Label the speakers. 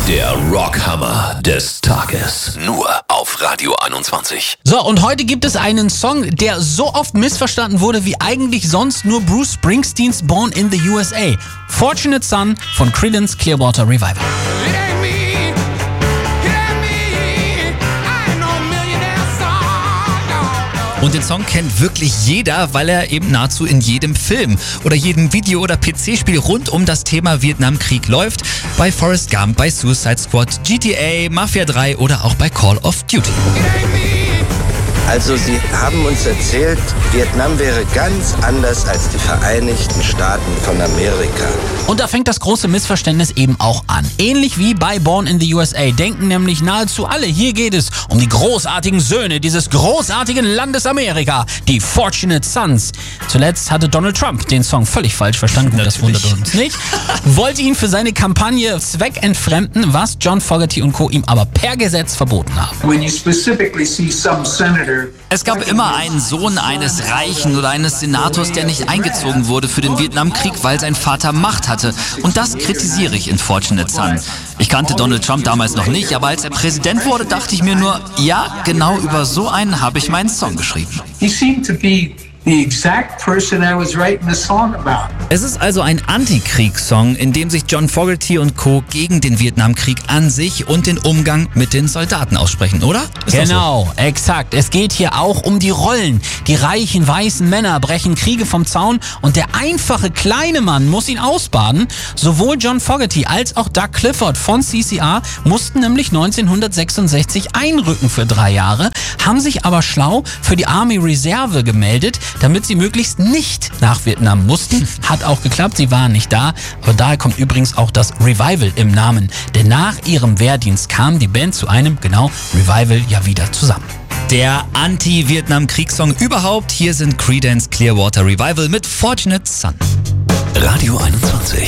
Speaker 1: Der Rockhammer des Tages. Nur auf Radio 21.
Speaker 2: So, und heute gibt es einen Song, der so oft missverstanden wurde wie eigentlich sonst nur Bruce Springsteens Born in the USA. Fortunate Son von Creedence Clearwater Revival.
Speaker 3: Und den Song kennt wirklich jeder, weil er eben nahezu in jedem Film oder jedem Video- oder PC-Spiel rund um das Thema Vietnamkrieg läuft. Bei Forrest Gump, bei Suicide Squad, GTA, Mafia 3 oder auch bei Call of Duty.
Speaker 4: Also Sie haben uns erzählt, Vietnam wäre ganz anders als die Vereinigten Staaten von Amerika.
Speaker 2: Und da fängt das große Missverständnis eben auch an. Ähnlich wie bei Born in the USA denken nämlich nahezu alle, hier geht es um die großartigen Söhne dieses großartigen Landes Amerika, die Fortunate Sons. Zuletzt hatte Donald Trump den Song völlig falsch verstanden, das wundert uns nicht. Wollte ihn für seine Kampagne zweckentfremden, was John Fogerty und Co. ihm aber per Gesetz verboten haben.
Speaker 5: When you specifically see some senator.
Speaker 3: Es gab immer einen Sohn eines Reichen oder eines Senators, der nicht eingezogen wurde für den Vietnamkrieg, weil sein Vater Macht hatte. Und das kritisiere ich in Fortunate Son. Ich kannte Donald Trump damals noch nicht, aber als er Präsident wurde, dachte ich mir nur, ja, genau über so einen habe ich meinen Song geschrieben.
Speaker 5: He seemed to be the exact person I was writing the song about.
Speaker 3: Es ist also ein Antikriegssong, in dem sich John Fogerty und Co. gegen den Vietnamkrieg an sich und den Umgang mit den Soldaten aussprechen, oder? Ist
Speaker 2: Genau, exakt. Es geht hier auch um die Rollen. Die reichen, weißen Männer brechen Kriege vom Zaun und der einfache, kleine Mann muss ihn ausbaden. Sowohl John Fogerty als auch Doug Clifford von CCR mussten nämlich 1966 einrücken für 3 Jahre, haben sich aber schlau für die Army Reserve gemeldet, damit sie möglichst nicht nach Vietnam mussten. Hat auch geklappt, sie waren nicht da. Aber daher kommt übrigens auch das Revival im Namen. Denn nach ihrem Wehrdienst kam die Band zu einem, genau, Revival ja wieder zusammen.
Speaker 3: Der Anti-Vietnam-Kriegssong überhaupt. Hier sind Creedence Clearwater Revival mit Fortunate Son.
Speaker 1: Radio 21.